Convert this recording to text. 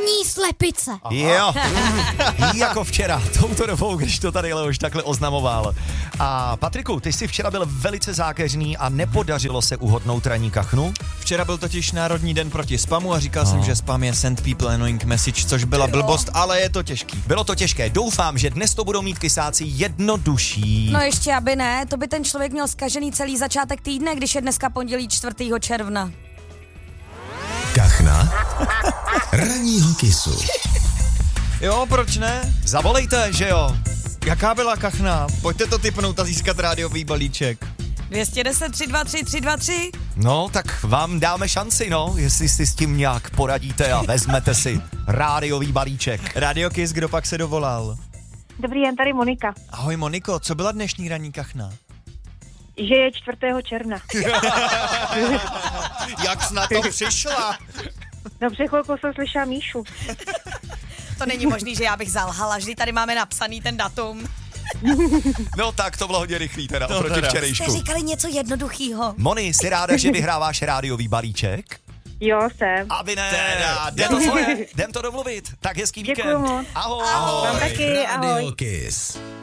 Ranní slepice. Jo, jako včera, touto dobou, když to tady Leoš takhle oznamoval. A Patriku, ty jsi včera byl velice zákeřný a nepodařilo se uhodnout ranní kachnu? Včera byl totiž Národní den proti spamu a říkal jsem, že spam je send people annoying message, což byla blbost, ale je to těžký. Bylo to těžké, doufám, že dnes to budou mít kysáci jednodušší. No ještě aby ne, to by ten člověk měl zkažený celý začátek týdne, když je dneska pondělí 4. června. Kachna ranního kisu. Jo, proč ne? Zavolejte, že jo? Jaká byla kachna? Pojďte to tipnout a získat rádiový balíček. 210 323 323. No, tak vám dáme šanci, no, jestli si s tím nějak poradíte a vezmete si rádiový balíček. Radio Kiss, kdo pak se dovolal? Dobrý den, tady Monika. Ahoj Moniko, co byla dnešní ranní kachna? Že je 4. června. Jak jsi na to přišla? Dobře, chvilku jsem slyšela Míšu. To není možný, že já bych zalhala, že tady máme napsaný ten datum. No tak to bylo hodně rychlý teda, To oproti teda. včerejšku. Jste říkali něco jednoduchýho. Moni, jsi ráda, že vyhráváš rádiový balíček? Jo, jsem. A vy ne, Teda, jdem to svoje, jdem to domluvit. Tak hezký Děkuju víkend. moc. Ahoj. Vám taky, ahoj. Radio Kiss.